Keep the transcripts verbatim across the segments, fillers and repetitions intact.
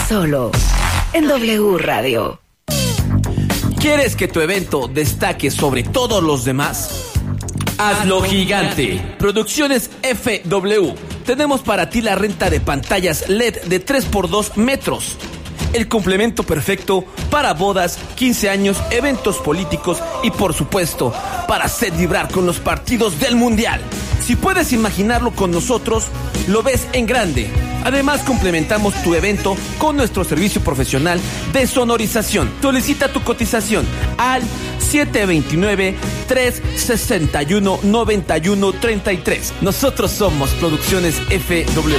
solo en W Radio. ¿Quieres que tu evento destaque sobre todos los demás? Hazlo gigante. Producciones F W. Tenemos para ti la renta de pantallas L E D de tres por dos metros. El complemento perfecto para bodas, quince años, eventos políticos y, por supuesto, para hacer vibrar con los partidos del Mundial. Si puedes imaginarlo con nosotros, lo ves en grande. Además, complementamos tu evento con nuestro servicio profesional de sonorización. Solicita tu cotización al siete dos nueve, tres seis uno, nueve uno tres tres. Nosotros somos Producciones F W.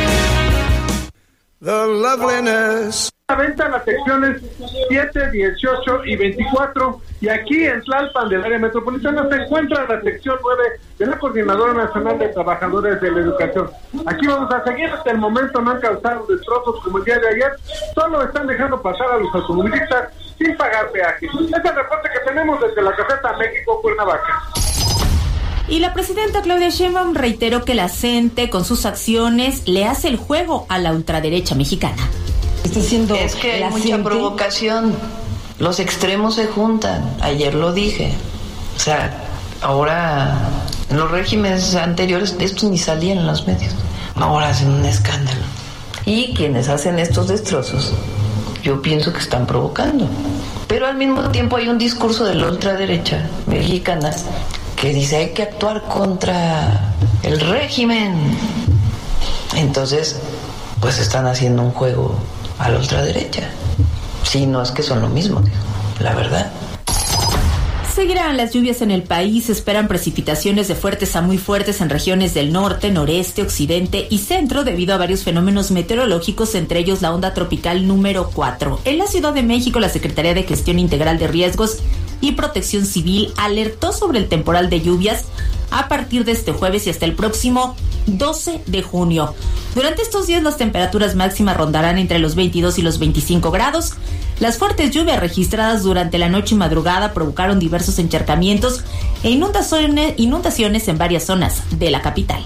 The loveliness. A la venta en las secciones siete, dieciocho y veinticuatro, y aquí en Tlalpan del área metropolitana se encuentra la sección nueve de la Coordinadora Nacional de Trabajadores de la Educación. Aquí vamos a seguir. Hasta el momento no han causado destrozos como el día de ayer, solo están dejando pasar a los automovilistas sin pagar peaje. Es el reporte que tenemos desde la caseta México, Cuernavaca. Y la presidenta Claudia Sheinbaum reiteró que la C E N T E con sus acciones le hace el juego a la ultraderecha mexicana. Está siendo es que hay mucha gente... provocación, los extremos se juntan, ayer lo dije, o sea, ahora en los regímenes anteriores estos ni salían en los medios, ahora hacen un escándalo, y quienes hacen estos destrozos yo pienso que están provocando, pero al mismo tiempo hay un discurso de la ultraderecha mexicana que dice hay que actuar contra el régimen, entonces pues están haciendo un juego a la ultraderecha. Sí, no es que son lo mismo, la verdad. Seguirán las lluvias en el país, se esperan precipitaciones de fuertes a muy fuertes en regiones del norte, noreste, occidente y centro debido a varios fenómenos meteorológicos, entre ellos la onda tropical número cuatro. En la Ciudad de México, la Secretaría de Gestión Integral de Riesgos y Protección Civil alertó sobre el temporal de lluvias a partir de este jueves y hasta el próximo doce de junio. Durante estos días las temperaturas máximas rondarán entre los veintidós y los veinticinco grados. Las fuertes lluvias registradas durante la noche y madrugada provocaron diversos encharcamientos e inundaciones, inundaciones en varias zonas de la capital.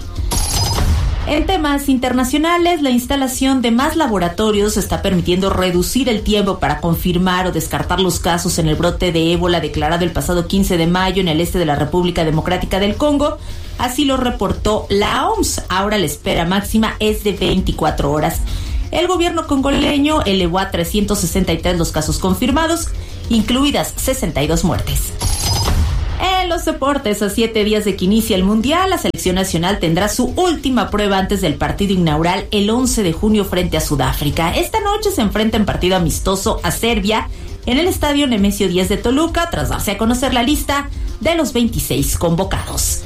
En temas internacionales, la instalación de más laboratorios está permitiendo reducir el tiempo para confirmar o descartar los casos en el brote de ébola declarado el pasado quince de mayo en el este de la República Democrática del Congo. Así lo reportó la O M S. Ahora la espera máxima es de veinticuatro horas. El gobierno congoleño elevó a trescientos sesenta y tres los casos confirmados, incluidas sesenta y dos muertes. En los deportes, a siete días de que inicie el Mundial, la selección nacional tendrá su última prueba antes del partido inaugural el once de junio frente a Sudáfrica. Esta noche se enfrenta en partido amistoso a Serbia en el estadio Nemesio diez de Toluca, tras darse a conocer la lista de los veintiséis convocados.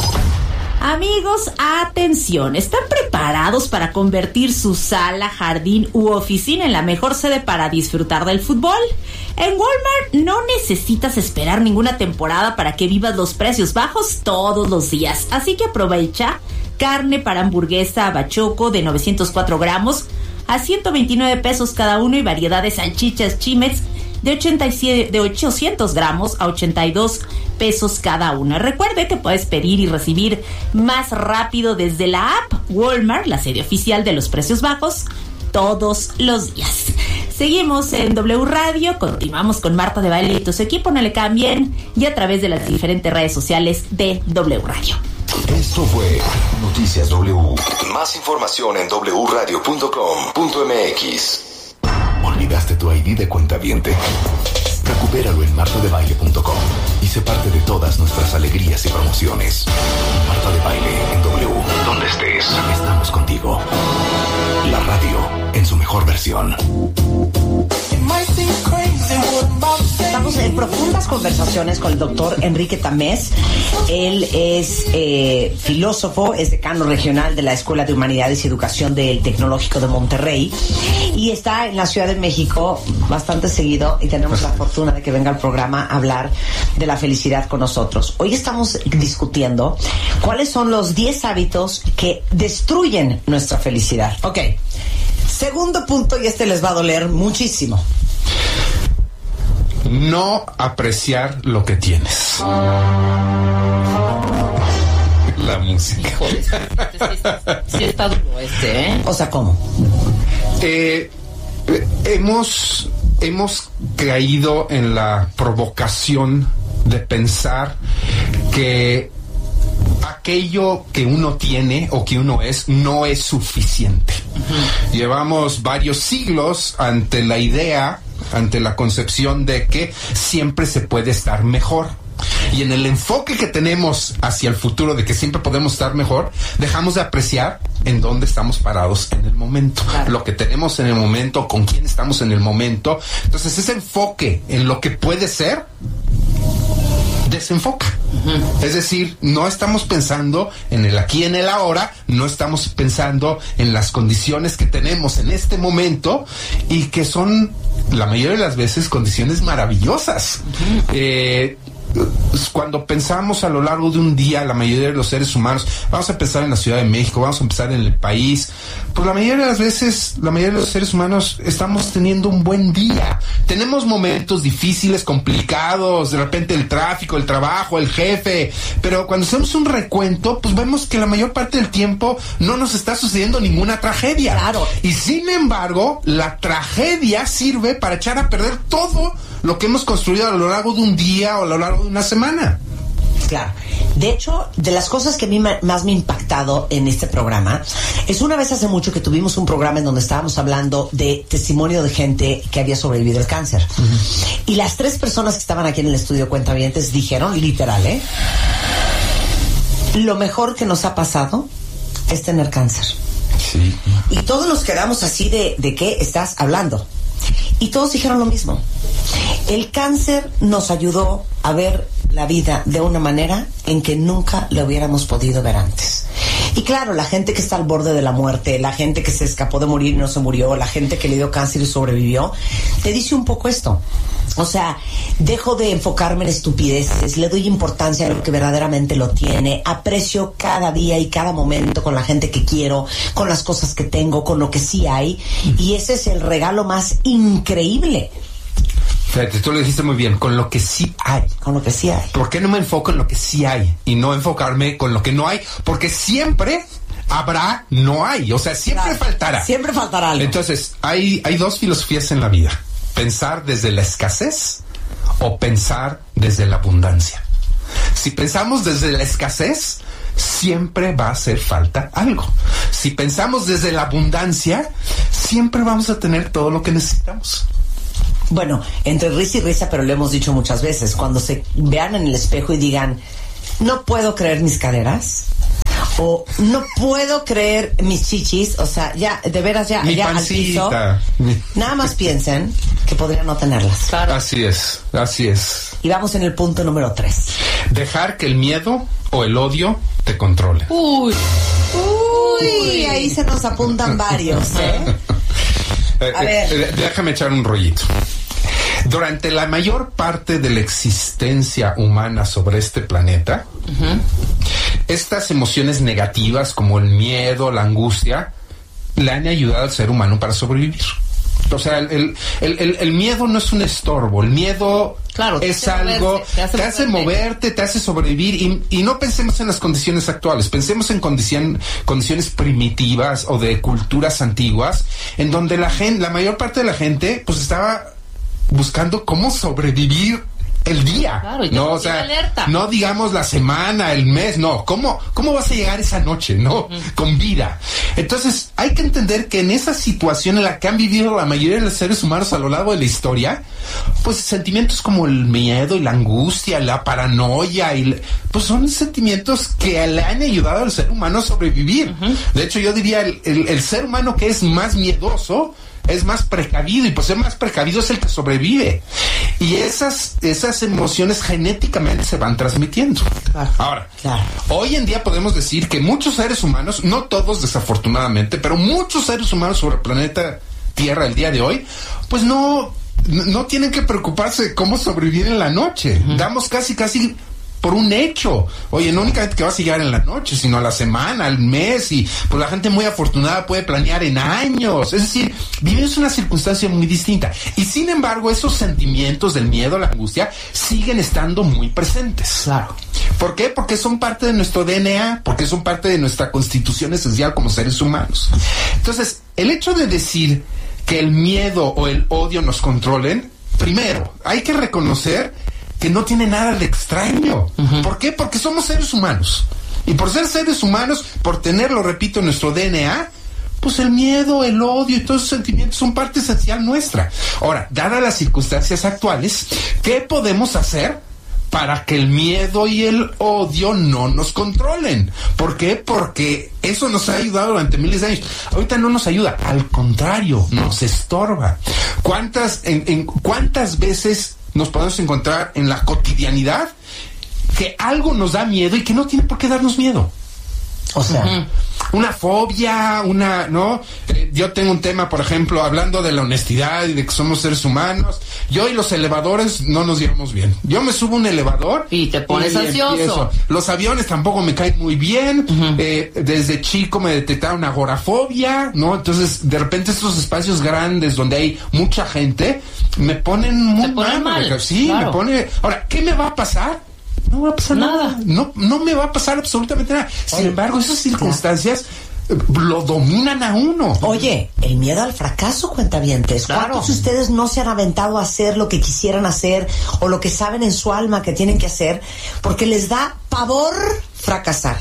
Amigos, atención, ¿están preparados para convertir su sala, jardín u oficina en la mejor sede para disfrutar del fútbol? En Walmart no necesitas esperar ninguna temporada para que vivas los precios bajos todos los días, así que aprovecha carne para hamburguesa bachoco de novecientos cuatro gramos a ciento veintinueve pesos cada uno y variedad de salchichas Chimex de, ochenta y siete, de ochocientos gramos a ochenta y dos pesos cada una. Recuerde que puedes pedir y recibir más rápido desde la app Walmart, la sede oficial de los precios bajos, todos los días. Seguimos en W Radio, continuamos con Marta de Baile y su equipo, no le cambien, y a través de las diferentes redes sociales de W Radio. Esto fue Noticias W. Más información en doble u radio punto com punto m x. ¿Olvidaste tu I D de cuentaviente? Recupéralo en marta de baile punto com y sé parte de todas nuestras alegrías y promociones. Marta de Baile en W. Donde estés, estamos contigo. La radio en su mejor versión. Estamos en profundas conversaciones con el doctor Enrique Tamés. Él es eh, filósofo, es decano regional de la Escuela de Humanidades y Educación del Tecnológico de Monterrey y está en la Ciudad de México bastante seguido y tenemos la fortuna de que venga al programa a hablar de la felicidad con nosotros. Hoy estamos discutiendo cuáles son los diez hábitos que destruyen nuestra felicidad. Ok, segundo punto, y este les va a doler muchísimo. No apreciar lo que tienes. La música. Híjole, sí, sí, sí está duro este, ¿eh? O sea, ¿cómo? Eh, hemos, hemos caído en la provocación de pensar que aquello que uno tiene o que uno es no es suficiente. Uh-huh. Llevamos varios siglos ante la idea, ante la concepción de que siempre se puede estar mejor. Y en el enfoque que tenemos hacia el futuro de que siempre podemos estar mejor, dejamos de apreciar en dónde estamos parados en el momento, claro. Lo que tenemos en el momento, con quién estamos en el momento. Entonces ese enfoque en lo que puede ser desenfoca. Uh-huh. Es decir, no estamos pensando en el aquí, en el ahora, no estamos pensando en las condiciones que tenemos en este momento y que son, la mayoría de las veces, condiciones maravillosas. Uh-huh. Eh, Cuando pensamos a lo largo de un día, la mayoría de los seres humanos, vamos a pensar en la Ciudad de México, vamos a pensar en el país, pues la mayoría de las veces, la mayoría de los seres humanos estamos teniendo un buen día. Tenemos momentos difíciles, complicados, de repente el tráfico, el trabajo, el jefe, pero cuando hacemos un recuento, pues vemos que la mayor parte del tiempo no nos está sucediendo ninguna tragedia. Claro. Y sin embargo, la tragedia sirve para echar a perder todo lo que hemos construido a lo largo de un día o a lo largo de una semana. Claro. De hecho, de las cosas que a mí más me ha impactado en este programa, es una vez hace mucho que tuvimos un programa en donde estábamos hablando de testimonio de gente que había sobrevivido al cáncer. Uh-huh. Y las tres personas que estaban aquí en el estudio Cuentavientes dijeron, literal, ¿eh? Lo mejor que nos ha pasado es tener cáncer. Sí. Y todos nos quedamos así de, ¿de qué estás hablando? Y todos dijeron lo mismo. El cáncer nos ayudó a ver la vida de una manera en que nunca lo hubiéramos podido ver antes. Y claro, la gente que está al borde de la muerte, la gente que se escapó de morir y no se murió, la gente que le dio cáncer y sobrevivió, te dice un poco esto. O sea, dejo de enfocarme en estupideces, le doy importancia a lo que verdaderamente lo tiene, aprecio cada día y cada momento con la gente que quiero, con las cosas que tengo, con lo que sí hay, y ese es el regalo más increíble. Fíjate, tú lo dijiste muy bien, con lo que sí hay. Con lo que sí hay. ¿Por qué no me enfoco en lo que sí hay y no enfocarme con lo que no hay? Porque siempre habrá, no hay, o sea, siempre claro, faltará. Siempre faltará algo. Entonces, hay, hay dos filosofías en la vida. Pensar desde la escasez o pensar desde la abundancia. Si pensamos desde la escasez, siempre va a hacer falta algo. Si pensamos desde la abundancia, siempre vamos a tener todo lo que necesitamos. Bueno, entre risa y risa, pero lo hemos dicho muchas veces, cuando se vean en el espejo y digan, no puedo creer mis caderas, o no puedo creer mis chichis, o sea, ya, de veras, ya, Mi ya pancita. al piso, nada más piensen que podrían no tenerlas. Claro. Así es, así es. Y vamos en el punto número tres. Dejar que el miedo o el odio te controle. Uy, uy, ahí se nos apuntan varios, ¿eh? A ver. Eh, déjame echar un rollito. Durante la mayor parte de la existencia humana sobre este planeta, uh-huh. estas emociones negativas como el miedo, la angustia, le han ayudado al ser humano para sobrevivir. O sea, el, el, el, el miedo no es un estorbo, el miedo claro, es algo, moverse, te hace, te hace moverte, te hace sobrevivir y, y no pensemos en las condiciones actuales, pensemos en condicion, condiciones primitivas o de culturas antiguas, en donde la gente, la mayor parte de la gente, pues estaba buscando cómo sobrevivir el día, claro, no, o sea, alerta. No digamos la semana, el mes, no, ¿cómo, cómo vas a llegar esa noche, no? Uh-huh. Con vida. Entonces, hay que entender que en esa situación en la que han vivido la mayoría de los seres humanos a lo largo de la historia, pues sentimientos como el miedo y la angustia, la paranoia, y pues son sentimientos que le han ayudado al ser humano a sobrevivir. Uh-huh. De hecho, yo diría, el, el, el ser humano que es más miedoso, es más precavido, y por ser más precavido es el que sobrevive. Y esas, esas emociones genéticamente se van transmitiendo. Claro. Ahora, claro. Hoy en día podemos decir que muchos seres humanos, no todos desafortunadamente, pero muchos seres humanos sobre el planeta Tierra el día de hoy, pues no, no tienen que preocuparse de cómo sobrevivir en la noche. Uh-huh. Damos casi, casi por un hecho. Oye, no únicamente que vas a llegar en la noche, sino a la semana, al mes, y pues la gente muy afortunada puede planear en años. Es decir, vivimos una circunstancia muy distinta. Y sin embargo, esos sentimientos del miedo, la angustia, siguen estando muy presentes. Claro. ¿Por qué? Porque son parte de nuestro D N A, porque son parte de nuestra constitución esencial como seres humanos. Entonces, el hecho de decir que el miedo o el odio nos controlen, primero, hay que reconocer que no tiene nada de extraño. Uh-huh. ¿Por qué? Porque somos seres humanos. Y por ser seres humanos, por tenerlo, repito, en nuestro D N A, pues el miedo, el odio y todos esos sentimientos son parte esencial nuestra. Ahora, dadas las circunstancias actuales, ¿qué podemos hacer para que el miedo y el odio no nos controlen? ¿Por qué? Porque eso nos ha ayudado durante miles de años. Ahorita no nos ayuda, al contrario, nos estorba. ¿Cuántas, en, en, cuántas veces nos podemos encontrar en la cotidianidad que algo nos da miedo y que no tiene por qué darnos miedo? O sea, uh-huh. una fobia, una, ¿no? Eh, yo tengo un tema, por ejemplo, hablando de la honestidad y de que somos seres humanos. Yo y los elevadores no nos llevamos bien. Yo me subo a un elevador y te pones y ansioso. Empiezo. Los aviones tampoco me caen muy bien. Uh-huh. Eh, desde chico me detectaron agorafobia, ¿no? Entonces, de repente estos espacios grandes donde hay mucha gente me ponen muy mal. mal. Sí, claro. me pone. Ahora, ¿qué me va a pasar? No va a pasar nada. nada. No, no me va a pasar absolutamente nada. Sin Oye, embargo, esas circunstancias claro. lo dominan a uno. Oye, el miedo al fracaso, cuentavientes. Claro. ¿Cuántos de ustedes no se han aventado a hacer lo que quisieran hacer o lo que saben en su alma que tienen que hacer porque les da pavor fracasar?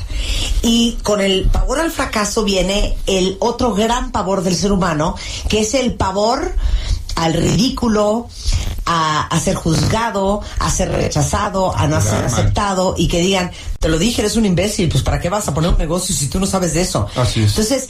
Y con el pavor al fracaso viene el otro gran pavor del ser humano, que es el pavor al ridículo, a, a ser juzgado, a ser rechazado, a no ser aceptado, y que digan, te lo dije, eres un imbécil, pues ¿para qué vas a poner un negocio si tú no sabes de eso? Así es. Entonces,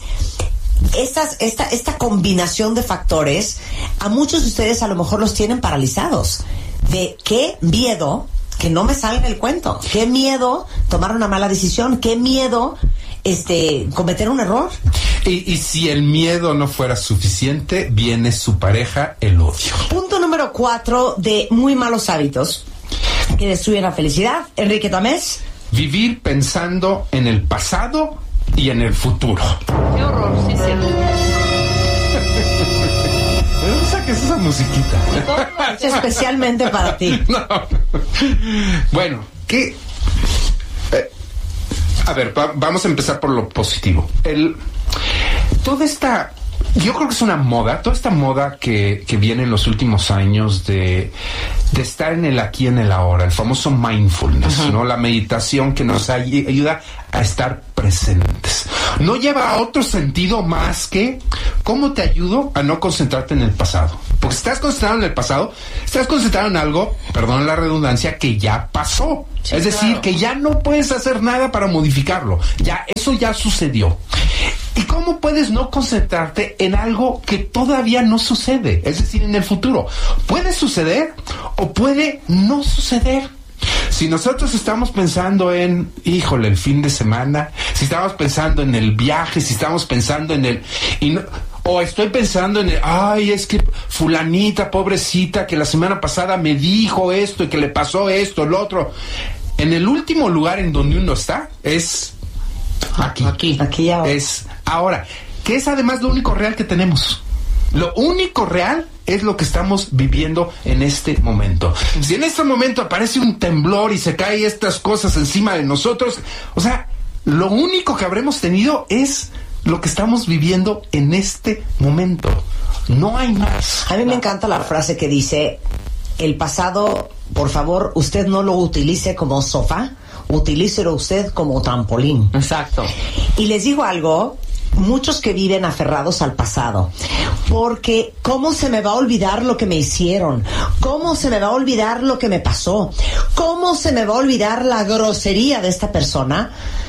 estas, esta, esta combinación de factores, a muchos de ustedes a lo mejor los tienen paralizados. De qué miedo que no me salga el cuento, qué miedo tomar una mala decisión, qué miedo este cometer un error. Y, y si el miedo no fuera suficiente, viene su pareja, el odio. Punto número cuatro de muy malos hábitos que destruyen la felicidad. Enrique Tamés. Vivir pensando en el pasado y en el futuro. Qué horror, sí, cierto. ¿De dónde saques esa musiquita? Es especialmente para ti. No. Bueno, ¿qué? Eh, a ver, va, vamos a empezar por lo positivo. El, toda esta, yo creo que es una moda, toda esta moda que, que viene en los últimos años de, de estar en el aquí, en el ahora, el famoso mindfulness, uh-huh. ¿no? La meditación que nos ay- ayuda a estar presentes. No lleva a otro sentido más que cómo te ayudo a no concentrarte en el pasado. Porque si estás concentrado en el pasado, estás concentrado en algo, perdón la redundancia, que ya pasó. Sí, es decir, claro. que ya no puedes hacer nada para modificarlo. Ya, eso ya sucedió. ¿Y cómo puedes no concentrarte en algo que todavía no sucede? Es decir, en el futuro. Puede suceder o puede no suceder. Si nosotros estamos pensando en, híjole, el fin de semana, si estamos pensando en el viaje, si estamos pensando en el... Y no, o estoy pensando en el, ay, es que fulanita, pobrecita, que la semana pasada me dijo esto y que le pasó esto, lo otro. En el último lugar en donde uno está es aquí. Aquí, aquí ahora. Es ahora, que es además lo único real que tenemos. Lo único real es lo que estamos viviendo en este momento. Si en este momento aparece un temblor y se caen estas cosas encima de nosotros, o sea, lo único que habremos tenido es lo que estamos viviendo en este momento. No hay más. A mí me encanta la frase que dice, el pasado, por favor, usted no lo utilice como sofá, utilícelo usted como trampolín. Exacto. Y les digo algo, muchos que viven aferrados al pasado, porque ¿cómo se me va a olvidar lo que me hicieron? ¿Cómo se me va a olvidar lo que me pasó? ¿Cómo se me va a olvidar la grosería de esta persona?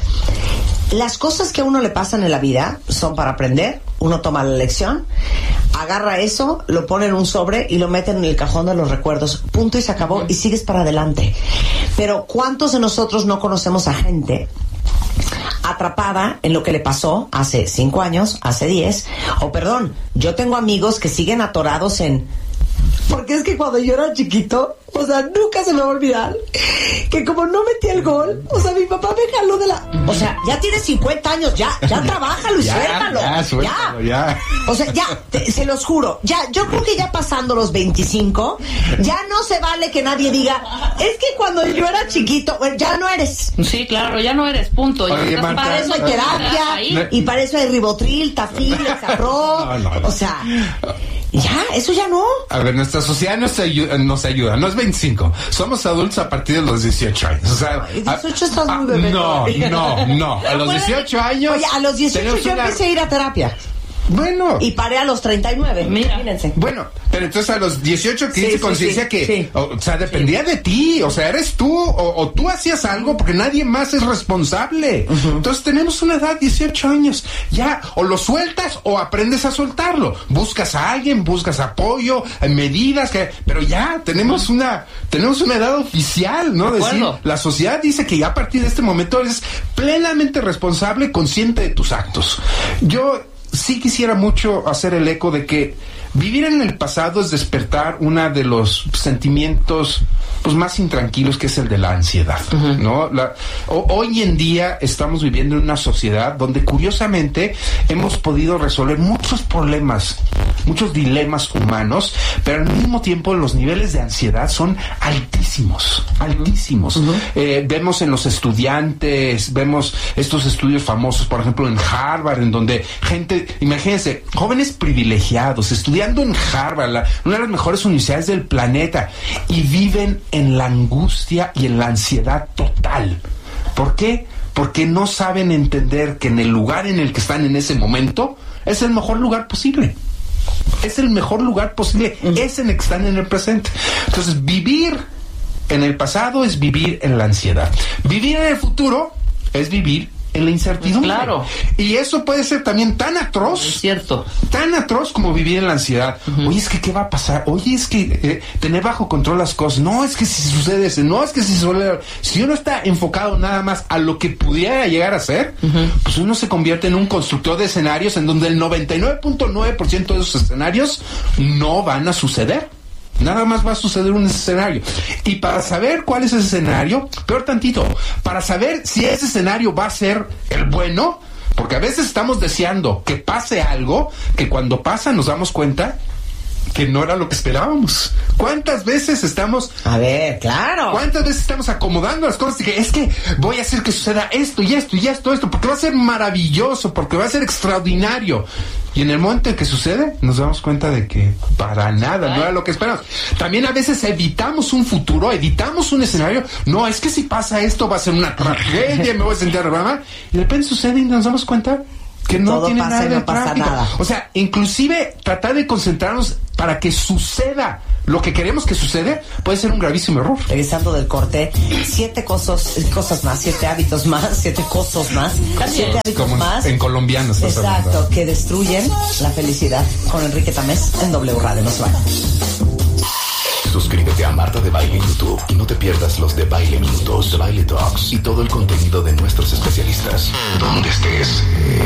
Las cosas que a uno le pasan en la vida son para aprender. Uno toma la lección, agarra eso, lo pone en un sobre y lo mete en el cajón de los recuerdos. Punto y se acabó, y sigues para adelante. Pero ¿cuántos de nosotros no conocemos a gente atrapada en lo que le pasó hace cinco años, hace diez? O perdón, yo tengo amigos que siguen atorados en... Porque es que cuando yo era chiquito, o sea, nunca se me va a olvidar que como no metí el gol, o sea, mi papá me jaló de la... O sea, ya tienes cincuenta años, ya, ya trabájalo y ya, suéltalo. Ya, suéltalo, ya. ya. O sea, ya, te, se los juro, ya, yo creo que ya pasando los veinticinco, ya no se vale que nadie diga, es que cuando yo era chiquito, bueno, ya no eres. Sí, claro, ya no eres, punto. Oye, Marta, para eso hay terapia, y para eso hay Ribotril, Tafil, Exapro, no, no, no. O sea... Ya, eso ya no. A ver, nuestra sociedad nos ayuda, nos ayuda. No es veinticinco. Somos adultos a partir de los dieciocho años. O sea, Ay, dieciocho a, estás a, muy bebé. No, no, no. A los dieciocho años. Oye, a los dieciocho yo una... empecé a ir a terapia. Bueno. Y paré a los treinta y nueve. Mira, mírense. Bueno, pero entonces a los dieciocho que sí, hice sí, conciencia sí, que, sí. O, o sea, dependía sí. de ti. O sea, eres tú o, o tú hacías algo porque nadie más es responsable. Uh-huh. Entonces tenemos una edad, dieciocho años. Ya, o lo sueltas o aprendes a soltarlo. Buscas a alguien, buscas apoyo, medidas, que, pero ya tenemos una, tenemos una edad oficial, ¿no? De decir, la sociedad dice que ya a partir de este momento eres plenamente responsable, consciente de tus actos. Yo sí quisiera mucho hacer el eco de que vivir en el pasado es despertar uno de los sentimientos pues más intranquilos, que es el de la ansiedad, uh-huh. ¿no? La, o, hoy en día estamos viviendo en una sociedad donde curiosamente hemos podido resolver muchos problemas, muchos dilemas humanos, pero al mismo tiempo los niveles de ansiedad son altísimos, altísimos. Uh-huh. Eh, vemos en los estudiantes, vemos estos estudios famosos, por ejemplo en Harvard, en donde gente, imagínense, jóvenes privilegiados, estudiando en Harvard, la, una de las mejores universidades del planeta, y viven en la angustia y en la ansiedad total. ¿Por qué? Porque no saben entender que en el lugar en el que están en ese momento es el mejor lugar posible. Es el mejor lugar posible, uh-huh. es en el que están en el presente. Entonces, vivir en el pasado es vivir en la ansiedad. Vivir en el futuro es vivir en la incertidumbre. Claro. Y eso puede ser también tan atroz. Es cierto. Tan atroz como vivir en la ansiedad. Uh-huh. Oye, es que ¿qué va a pasar? Oye, es que eh, tener bajo control las cosas. No, es que si sucede eso. No, es que si suele... Si uno está enfocado nada más a lo que pudiera llegar a ser, uh-huh. pues uno se convierte en un constructor de escenarios en donde el noventa y nueve punto nueve por ciento de esos escenarios no van a suceder. Nada más va a suceder un escenario. Y para saber cuál es ese escenario, peor tantito, para saber si ese escenario va a ser el bueno, porque a veces estamos deseando que pase algo, que cuando pasa nos damos cuenta que no era lo que esperábamos. ¿Cuántas veces estamos... A ver, claro. ¿Cuántas veces estamos acomodando las cosas? Y que es que voy a hacer que suceda esto y esto y esto, esto, porque va a ser maravilloso, porque va a ser extraordinario. Y en el momento en que sucede, nos damos cuenta de que para nada, no era lo que esperamos. También a veces evitamos un futuro, evitamos un escenario. No, es que si pasa esto va a ser una tragedia, me voy a sentir mal. Y de repente sucede y nos damos cuenta que no todo tiene pasa nada y de no pasa práctico. nada. O sea, inclusive tratar de concentrarnos para que suceda lo que queremos que suceda puede ser un gravísimo error. Regresando del corte, siete cosas, cosas más, siete hábitos más, siete cosas más, siete hábitos Como más. En colombiano estás Exacto, hablando. Que destruyen la felicidad. Con Enrique Tamés en W Radio. Nos va. Suscríbete a Marta de Baile en YouTube y no te pierdas los de Baile Minutos, Baile Talks y todo el contenido de nuestros especialistas. Donde estés.